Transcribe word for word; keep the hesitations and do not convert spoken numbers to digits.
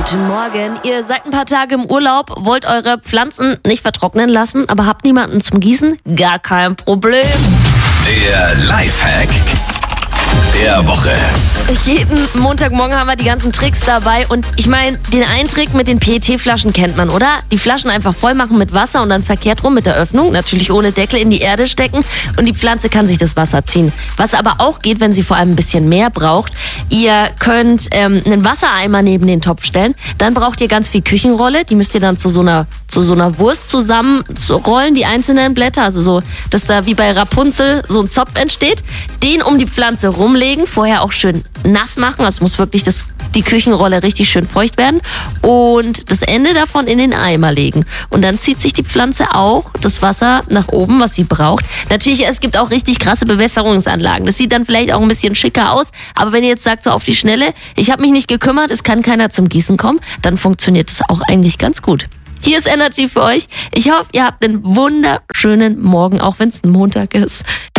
Guten Morgen. Ihr seid ein paar Tage im Urlaub, wollt eure Pflanzen nicht vertrocknen lassen, aber habt niemanden zum Gießen? Gar kein Problem. Der Lifehack der Woche. Jeden Montagmorgen haben wir die ganzen Tricks dabei und ich meine, den einen Trick mit den P E T-Flaschen kennt man, oder? Die Flaschen einfach voll machen mit Wasser und dann verkehrt rum mit der Öffnung, natürlich ohne Deckel, in die Erde stecken und die Pflanze kann sich das Wasser ziehen. Was aber auch geht, wenn sie vor allem ein bisschen mehr braucht, ihr könnt ähm, einen Wassereimer neben den Topf stellen, dann braucht ihr ganz viel Küchenrolle, die müsst ihr dann zu so einer, zu so einer Wurst zusammenrollen, die einzelnen Blätter, also so, dass da wie bei Rapunzel so ein Zopf entsteht, den um die Pflanze rumlegen, vorher auch schön nass machen, also muss wirklich das, die Küchenrolle richtig schön feucht werden und das Ende davon in den Eimer legen. Und dann zieht sich die Pflanze auch das Wasser nach oben, was sie braucht. Natürlich, es gibt auch richtig krasse Bewässerungsanlagen. Das sieht dann vielleicht auch ein bisschen schicker aus, aber wenn ihr jetzt sagt, so auf die Schnelle, ich habe mich nicht gekümmert, es kann keiner zum Gießen kommen, dann funktioniert das auch eigentlich ganz gut. Hier ist Energy für euch. Ich hoffe, ihr habt einen wunderschönen Morgen, auch wenn es ein Montag ist.